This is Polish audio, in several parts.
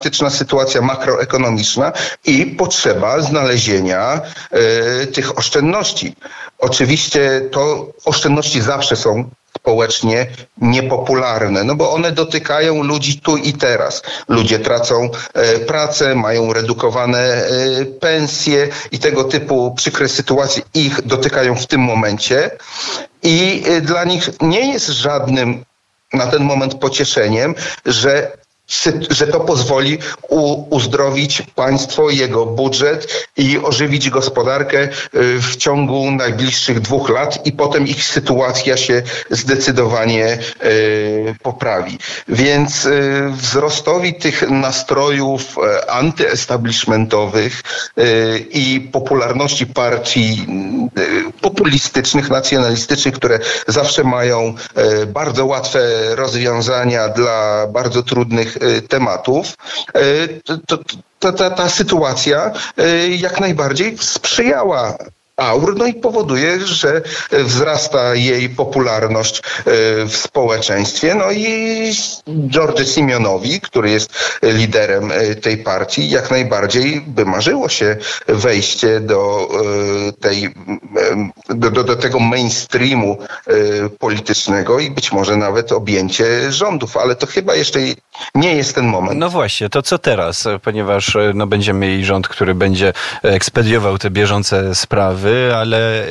sytuacja makroekonomiczna i potrzeba znalezienia tych oszczędności. Oczywiście to oszczędności zawsze są społecznie niepopularne, no bo one dotykają ludzi tu i teraz. Ludzie tracą pracę, mają redukowane pensje i tego typu przykre sytuacje ich dotykają w tym momencie i dla nich nie jest żadnym na ten moment pocieszeniem, że to pozwoli uzdrowić państwo, jego budżet i ożywić gospodarkę w ciągu najbliższych 2 lat i potem ich sytuacja się zdecydowanie poprawi. Więc wzrostowi tych nastrojów antyestablishmentowych i popularności partii populistycznych, nacjonalistycznych, ta zawsze mają bardzo łatwe rozwiązania dla bardzo trudnych tematów, ta sytuacja jak najbardziej sprzyjała Aur, no i powoduje, że wzrasta jej popularność w społeczeństwie. No i George Simeonowi, który jest liderem tej partii, jak najbardziej by marzyło się wejście do tego mainstreamu politycznego i być może nawet objęcie rządów, ale to chyba jeszcze nie jest ten moment. No właśnie, to co teraz? Ponieważ będziemy mieli rząd, który będzie ekspediował te bieżące sprawy, ale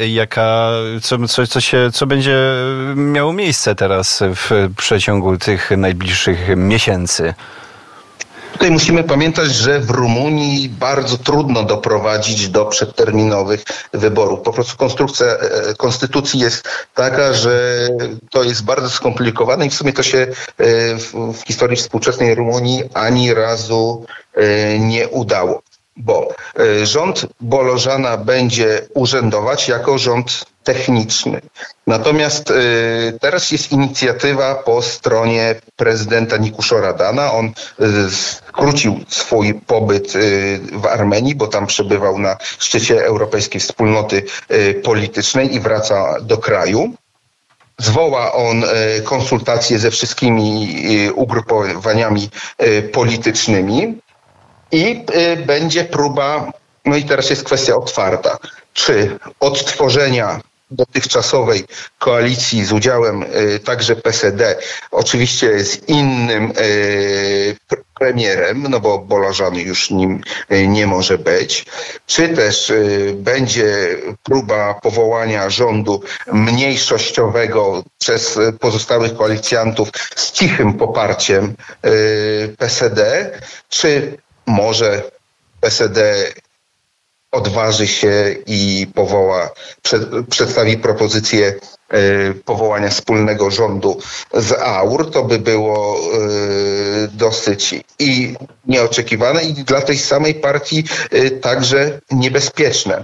co będzie miało miejsce teraz w przeciągu tych najbliższych miesięcy? Tutaj musimy pamiętać, że w Rumunii bardzo trudno doprowadzić do przedterminowych wyborów. Po prostu konstytucji jest taka, że to jest bardzo skomplikowane i w sumie to się w historii współczesnej Rumunii ani razu nie udało. Bo rząd Bolożana będzie urzędować jako rząd techniczny. Natomiast teraz jest inicjatywa po stronie prezydenta Nikusza Radana. On skrócił swój pobyt w Armenii, bo tam przebywał na szczycie Europejskiej Wspólnoty Politycznej i wraca do kraju. Zwoła on konsultacje ze wszystkimi ugrupowaniami politycznymi. I będzie próba, no i teraz jest kwestia otwarta, czy odtworzenia dotychczasowej koalicji z udziałem także PSD, oczywiście z innym premierem, no bo Bolożan już nim nie może być, czy też będzie próba powołania rządu mniejszościowego przez pozostałych koalicjantów z cichym poparciem PSD, czy może PSD odważy się i przedstawi propozycję powołania wspólnego rządu z Aur. To by było dosyć i nieoczekiwane i dla tej samej partii także niebezpieczne.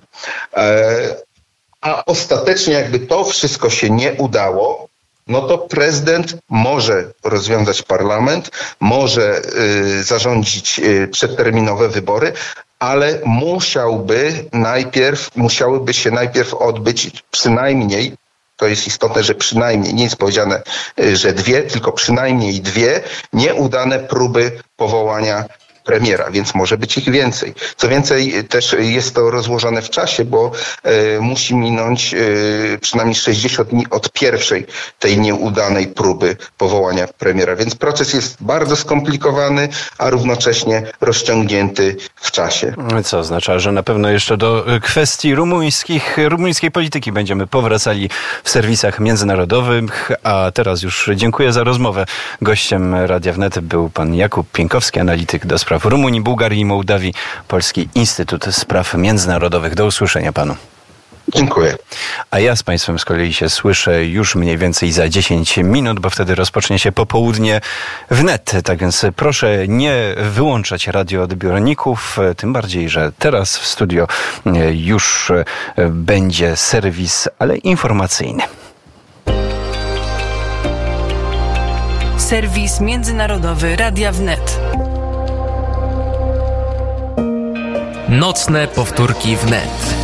A ostatecznie jakby to wszystko się nie udało, no to prezydent może rozwiązać parlament, może zarządzić przedterminowe wybory, ale musiałyby się najpierw odbyć przynajmniej, to jest istotne, że przynajmniej, nie jest powiedziane, że 2, tylko przynajmniej 2 nieudane próby powołania premiera, więc może być ich więcej. Co więcej, też jest to rozłożone w czasie, bo musi minąć przynajmniej 60 dni od pierwszej tej nieudanej próby powołania premiera. Więc proces jest bardzo skomplikowany, a równocześnie rozciągnięty w czasie. Co oznacza, że na pewno jeszcze do kwestii rumuńskiej polityki będziemy powracali w serwisach międzynarodowych, a teraz już dziękuję za rozmowę. Gościem Radia Wnet był pan Jakub Pieńkowski, analityk do spraw Rumunii, Bułgarii i Mołdawii, Polski Instytut Spraw Międzynarodowych. Do usłyszenia panu. Dziękuję. A ja z państwem z kolei się słyszę już mniej więcej za 10 minut, bo wtedy rozpocznie się popołudnie wnet. Tak więc proszę nie wyłączać radioodbiorników, tym bardziej, że teraz w studio już będzie serwis, ale informacyjny. Serwis międzynarodowy Radia Wnet. Nocne powtórki wnet.